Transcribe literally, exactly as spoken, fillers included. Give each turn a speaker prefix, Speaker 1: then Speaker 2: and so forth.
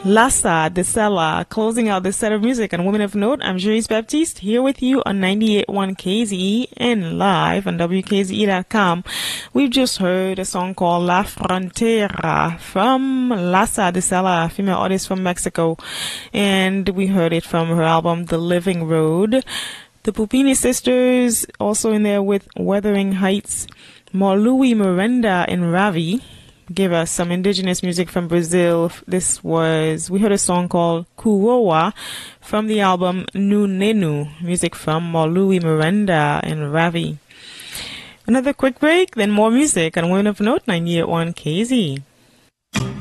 Speaker 1: Lassa de Sela, closing out this set of music on Women of Note. I'm Jerice Baptiste, here with you on ninety-eight point one K Z E and live on W K Z E dot com. We've just heard a song called La Frontera from Lassa de Sela, a female artist from Mexico, and we heard it from her album The Living Road. The Pupini Sisters also in there with Wuthering Heights. Marluí Miranda and Ravi gave us some indigenous music from Brazil. This was, we heard a song called Kuroa from the album Nu Nenu, music from Marluí Miranda and Ravi. Another quick break, then more music on Women of Note ninety-eight point one K Z.